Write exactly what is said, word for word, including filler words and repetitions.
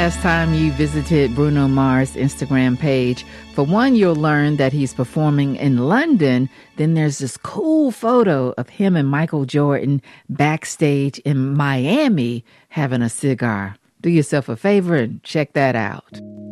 Last time you visited Bruno Mars' Instagram page, for one, you'll learn that he's performing in London. Then there's this cool photo of him and Michael Jordan backstage in Miami having a cigar. Do yourself a favor and check that out.